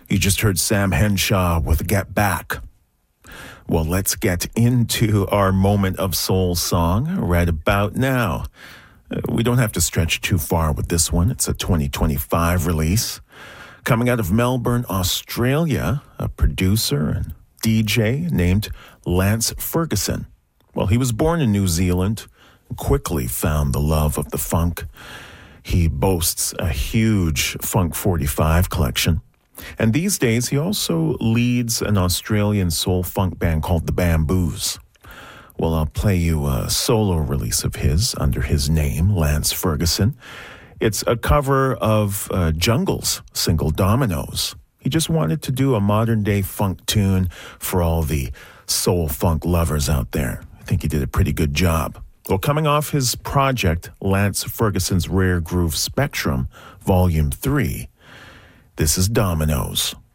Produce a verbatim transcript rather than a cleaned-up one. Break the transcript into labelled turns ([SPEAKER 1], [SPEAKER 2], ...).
[SPEAKER 1] You just heard Sam Henshaw with Get Back. Well, let's get into our moment of soul song right about now. Uh, we don't have to stretch too far with this one. It's a twenty twenty-five release. Coming out of Melbourne, Australia, a producer and D J named Lance Ferguson. Well, he was born in New Zealand and quickly found the love of the funk. He boasts a huge Funk forty-five collection. And these days, he also leads an Australian soul funk band called the Bamboos. Well, I'll play you a solo release of his under his name, Lance Ferguson. It's a cover of uh, Jungle's single Dominoes. He just wanted to do a modern-day funk tune for all the soul funk lovers out there. I think he did a pretty good job. Well, coming off his project, Lance Ferguson's Rare Groove Spectrum, Volume three, this is Dominoes.